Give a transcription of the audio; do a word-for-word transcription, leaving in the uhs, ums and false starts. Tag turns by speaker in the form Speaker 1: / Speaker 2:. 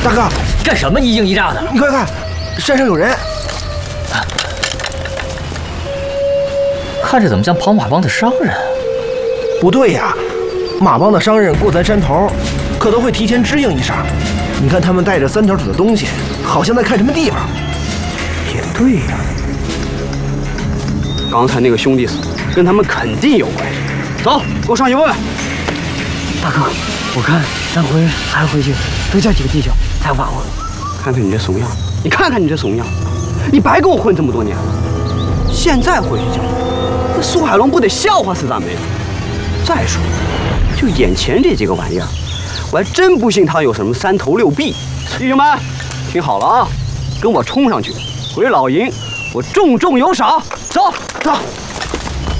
Speaker 1: 大哥，
Speaker 2: 干什么一惊一乍的？
Speaker 1: 你快看，山上有人。
Speaker 2: 看着怎么像跑马帮的商人？
Speaker 1: 不对呀，马帮的商人过咱山头，可都会提前支应一声。你看他们带着三条腿的东西，好像在看什么地方。
Speaker 3: 也对呀，刚才那个兄弟死，跟他们肯定有关系。走，给我上去问问。
Speaker 4: 大哥，我看咱回还是回去多叫几个弟兄才有把握。
Speaker 3: 看看你这怂样，你看看你这怂样，你白跟我混这么多年了，现在回去叫，这苏海龙不得笑话死咱们呀？再说，就眼前这几个玩意儿，我还真不信他有什么三头六臂。弟兄们，听好了啊，跟我冲上去，回老营，我重重有赏。走走。